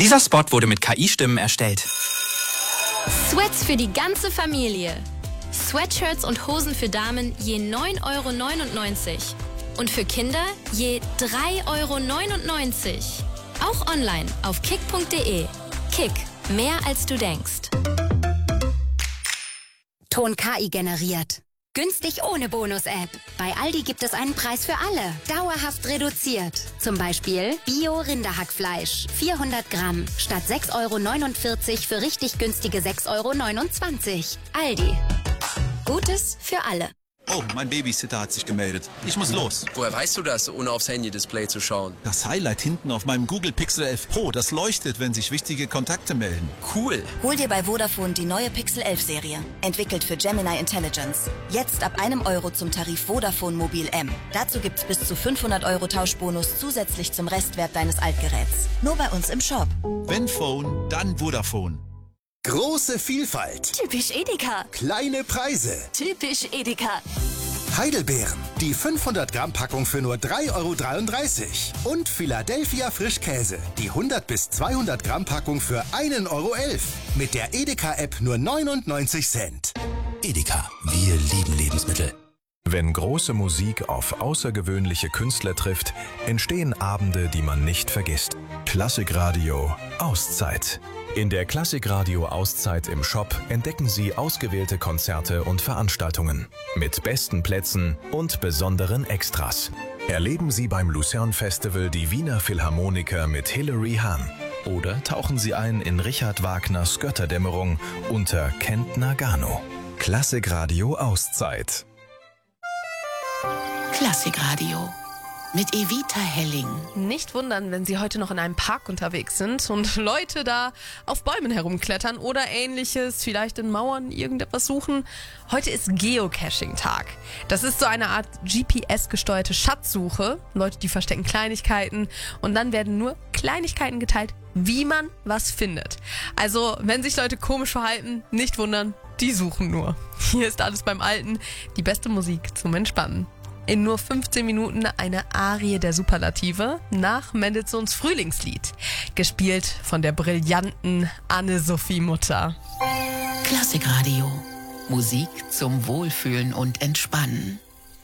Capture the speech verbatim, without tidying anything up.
Dieser Spot wurde mit K I-Stimmen erstellt. Sweats für die ganze Familie. Sweatshirts und Hosen für Damen je neun Euro neunundneunzig. Und für Kinder je drei Euro neunundneunzig. Auch online auf kick punkt de. Kick, mehr als du denkst. Ton K I generiert. Günstig ohne Bonus-App. Bei Aldi gibt es einen Preis für alle. Dauerhaft reduziert. Zum Beispiel Bio-Rinderhackfleisch. vierhundert Gramm statt sechs Euro neunundvierzig für richtig günstige sechs Euro neunundzwanzig. Aldi. Gutes für alle. Oh, mein Babysitter hat sich gemeldet. Ich muss los. Woher weißt du das, ohne aufs Handy-Display zu schauen? Das Highlight hinten auf meinem Google Pixel elf Pro, das leuchtet, wenn sich wichtige Kontakte melden. Cool. Hol dir bei Vodafone die neue Pixel elf Serie. Entwickelt für Gemini Intelligence. Jetzt ab einem Euro zum Tarif Vodafone Mobil M. Dazu gibt's bis zu fünfhundert Euro Tauschbonus zusätzlich zum Restwert deines Altgeräts. Nur bei uns im Shop. Wenn Phone, dann Vodafone. Große Vielfalt. Typisch Edeka. Kleine Preise. Typisch Edeka. Heidelbeeren. Die fünfhundert Gramm Packung für nur drei Euro dreiunddreißig. Und Philadelphia Frischkäse. Die hundert bis zweihundert Gramm Packung für ein Euro elf. Mit der Edeka-App nur neunundneunzig Cent. Edeka. Wir lieben Lebensmittel. Wenn große Musik auf außergewöhnliche Künstler trifft, entstehen Abende, die man nicht vergisst. Klassikradio Auszeit. In der Klassikradio Auszeit im Shop entdecken Sie ausgewählte Konzerte und Veranstaltungen mit besten Plätzen und besonderen Extras. Erleben Sie beim Lucerne Festival die Wiener Philharmoniker mit Hilary Hahn. Oder tauchen Sie ein in Richard Wagners Götterdämmerung unter Kent Nagano. Klassikradio Auszeit. Klassikradio mit Evita Helling. Nicht wundern, wenn Sie heute noch in einem Park unterwegs sind und Leute da auf Bäumen herumklettern oder ähnliches, vielleicht in Mauern irgendetwas suchen. Heute ist Geocaching-Tag. Das ist so eine Art G P S-gesteuerte Schatzsuche. Leute, die verstecken Kleinigkeiten und dann werden nur Kleinigkeiten geteilt, wie man was findet. Also, wenn sich Leute komisch verhalten, nicht wundern, die suchen nur. Hier ist alles beim Alten, die beste Musik zum Entspannen. In nur fünfzehn Minuten eine Arie der Superlative nach Mendelssohns Frühlingslied, gespielt von der brillanten Anne-Sophie Mutter. Klassikradio. Musik zum Wohlfühlen und Entspannen.